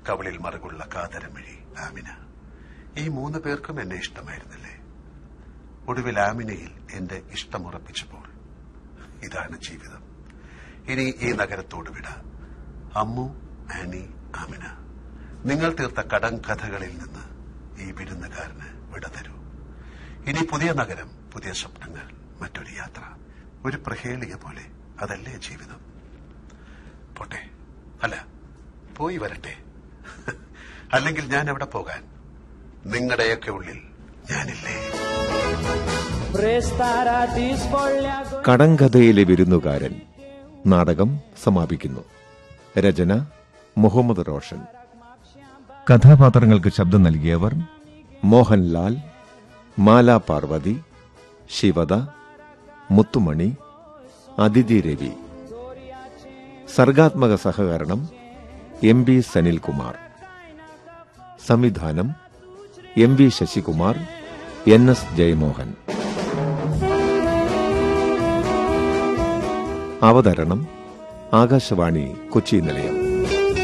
കവളിൽ മറുകുള്ള കാതരമിഴി ആമിന. ഈ 3 പേർക്കും എന്നെ ഇഷ്ടമായിരുന്നില്ലേ? ഒടുവിൽ ആമിനയിൽ എന്റെ ഇഷ്ടമുറപ്പിച്ചപ്പോൾ ഇതാണ് ജീവിതം. ഇനി ഈ നഗരത്തോട് വിട. അമ്മു, ആനി, ആമിന, നിങ്ങൾ തീർത്ത കടങ്കഥകളിൽ നിന്ന് ഈ വിരുന്നുകാരന് വിട തരൂ. ഇനി പുതിയ നഗരം, പുതിയ സ്വപ്നങ്ങൾ, മറ്റൊരു യാത്ര, ഒരു പ്രഹേളിക പോലെ. അതല്ലേ ജീവിതം? പോട്ടെ, അല്ല പോയി വരട്ടെ. അല്ലെങ്കിൽ ഞാൻ എവിടെ പോകാൻ? നിങ്ങളുടെയൊക്കെ ഉള്ളിൽ ഞാനില്ലേ? കടങ്കഥയിലെ വിരുന്നുകാരൻ നാടകം സമാപിക്കുന്നു. രചന മുഹമ്മദ് റോഷൻ. കഥാപാത്രങ്ങൾക്ക് ശബ്ദം നൽകിയവർ മോഹൻലാൽ, മാല പാർവതി, ശിവദ, മുത്തുമണി, അതിഥി രവി. സർഗാത്മക സഹകരണം MB സനിൽകുമാർ. സംവിധാനം MV ശശികുമാർ, NS ജയമോഹൻ. അവതരണം ആകാശവാണി കൊച്ചി നിലയം.